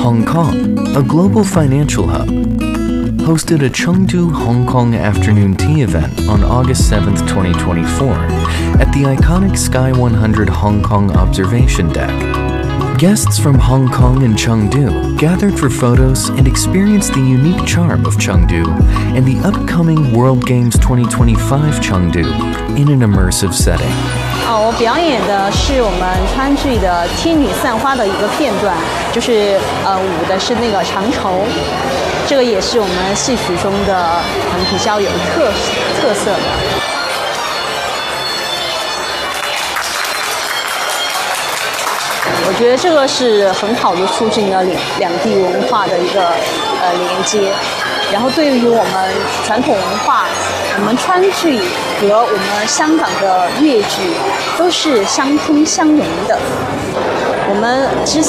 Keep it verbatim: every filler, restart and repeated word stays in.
Hong Kong, a global financial hub, hosted a Chengdu Hong Kong afternoon tea event on August seventh, twenty twenty-four, at the iconic Sky one hundred Hong Kong observation deck. Guests from Hong Kong and Chengdu gathered for photos and experienced the unique charm of Chengdu and the upcoming World Games twenty twenty-five Chengdu in an immersive setting. 哦，我表演的是我们川剧的《天女散花》的一个片段，就是呃舞的是那个长绸，这个也是我们戏曲中的很比较有特特色的。我觉得这个是很好的促进了两两地文化的一个呃连接，然后对于我们传统文化，我们川剧和我们香港的粤剧都是相通相融的。我们之